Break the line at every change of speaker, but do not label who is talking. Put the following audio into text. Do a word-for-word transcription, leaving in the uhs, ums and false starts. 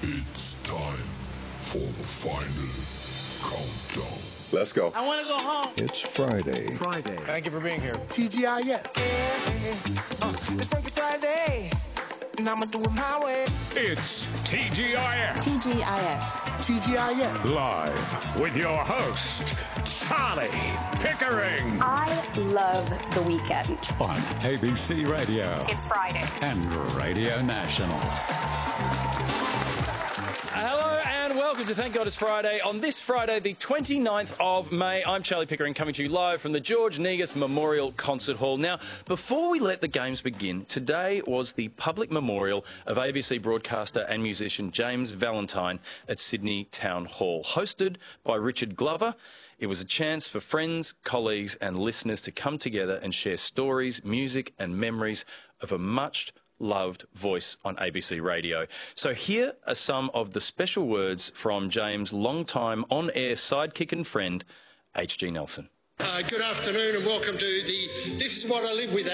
It's time for the final countdown.
Let's go.
I want to go home.
It's Friday.
Friday.
Thank you for being here.
T G I F.
Uh, it's Freaky Friday, and I'ma do it my way.
It's T G I F.
T G I F.
T G I F.
Live with your host, Charlie Pickering.
I love the weekend.
On A B C Radio.
It's Friday.
And Radio National.
Hello and welcome to Thank God It's Friday. On this Friday, the twenty-ninth of May, I'm Charlie Pickering coming to you live from the George Negus Memorial Concert Hall. Now, before we let the games begin, today was the public memorial of A B C broadcaster and musician James Valentine at Sydney Town Hall. Hosted by Richard Glover, it was a chance for friends, colleagues and listeners to come together and share stories, music and memories of a much loved voice on A B C Radio. So here are some of the special words from James' longtime on-air sidekick and friend, H G Nelson.
Uh, good afternoon and welcome to the This Is What I Live With